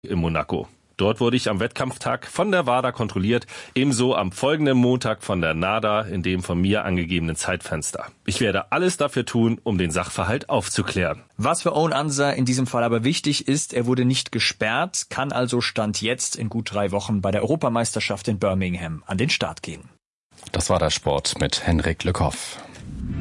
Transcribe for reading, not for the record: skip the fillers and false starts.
in Monaco. Dort wurde ich am Wettkampftag von der WADA kontrolliert, ebenso am folgenden Montag von der NADA in dem von mir angegebenen Zeitfenster. Ich werde alles dafür tun, um den Sachverhalt aufzuklären. Was für Owen Ansah in diesem Fall aber wichtig ist, er wurde nicht gesperrt, kann also Stand jetzt in gut 3 Wochen bei der Europameisterschaft in Birmingham an den Start gehen. Das war der Sport mit Henrik Lückhoff.